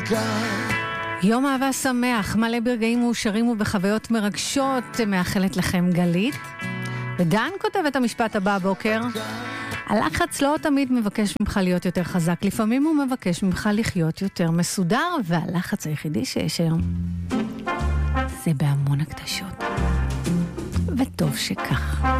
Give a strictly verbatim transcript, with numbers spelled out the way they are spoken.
יום אהבה שמח, מלא ברגעים מאושרים ובחוויות מרגשות, מאחלת לכם גלית. ודן כותב את המשפט הבא הבוקר: הלחץ לא תמיד מבקש ממך להיות יותר חזק, לפעמים הוא מבקש ממך לחיות יותר מסודר, והלחץ היחידי שיש היום זה בהמון הקדשות, וטוב שכך.